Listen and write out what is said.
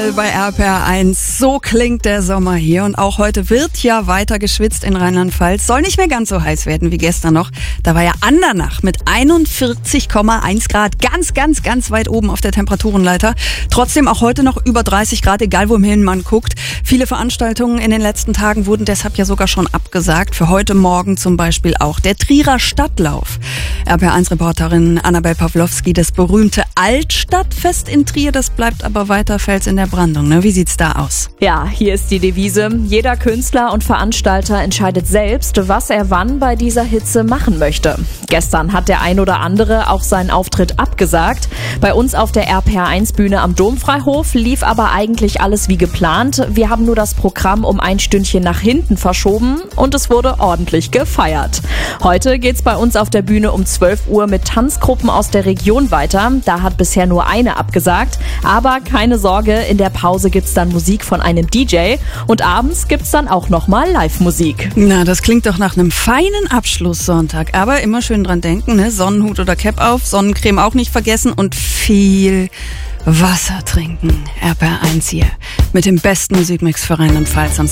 voll bei RPR1. So klingt der Sommer hier. Und auch heute wird ja weiter geschwitzt in Rheinland-Pfalz. Soll nicht mehr ganz so heiß werden wie gestern noch. Da war ja Andernach mit 41,1 Grad ganz weit oben auf der Temperaturenleiter. Trotzdem auch heute noch über 30 Grad, egal wohin man guckt. Viele Veranstaltungen in den letzten Tagen wurden deshalb ja sogar schon abgesagt. Für heute Morgen zum Beispiel auch der Trierer Stadtlauf. RPR1-Reporterin Annabel Pawlowski, das berühmte Altstadtfest in Trier, das bleibt aber weiter Fels in der Brandung. Ne? Wie sieht's da aus? Ja, hier ist die Devise. Jeder Künstler und Veranstalter entscheidet selbst, was er wann bei dieser Hitze machen möchte. Gestern hat der ein oder andere auch seinen Auftritt abgesagt. Bei uns auf der RPR1-Bühne am Domfreihof lief aber eigentlich alles wie geplant. Wir haben nur das Programm um ein Stündchen nach hinten verschoben und es wurde ordentlich gefeiert. Heute geht's bei uns auf der Bühne um 12 Uhr mit Tanzgruppen aus der Region weiter. Da hat bisher nur eine abgesagt. Aber keine Sorge, in der Pause gibt's dann Musik von einem DJ und abends gibt's dann auch nochmal Live-Musik. Na, das klingt doch nach einem feinen Abschlusssonntag. Aber immer schön dran denken, ne? Sonnenhut oder Cap auf, Sonnencreme auch nicht vergessen und viel Wasser trinken. RPR1 hier mit dem besten Musikmix für Rheinland-Pfalz.